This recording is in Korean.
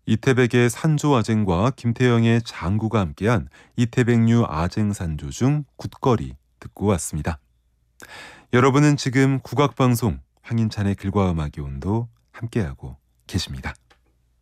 이태백의 산조 아쟁과 김태영의 장구가 함께한 이태백류 아쟁산조 중 굿거리 듣고 왔습니다. 여러분은 지금 국악방송 황인찬의 글과 음악의 온도 함께하고 계십니다.